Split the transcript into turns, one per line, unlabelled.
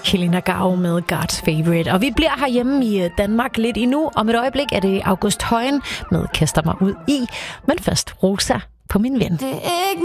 Helena Gau med God's Favorite. Og vi bliver herhjemme i Danmark lidt endnu. Om et øjeblik er det August Højen med Kaster mig ud i. Men først Rosa på min ven.
Det er ikke